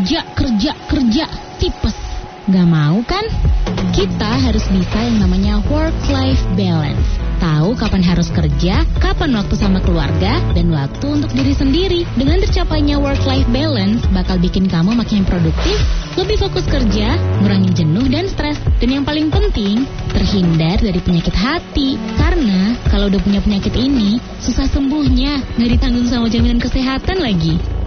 kerja, tipes. Gak mau kan? Kita harus bisa yang namanya work-life balance. Tahu kapan harus kerja, kapan waktu sama keluarga, dan waktu untuk diri sendiri. Dengan tercapainya work-life balance, bakal bikin kamu makin produktif, lebih fokus kerja, ngurangin jenuh dan stres. Dan yang paling penting, terhindar dari penyakit hati. Karena kalau udah punya penyakit ini, susah sembuhnya, nggak ditanggung sama jaminan kesehatan lagi.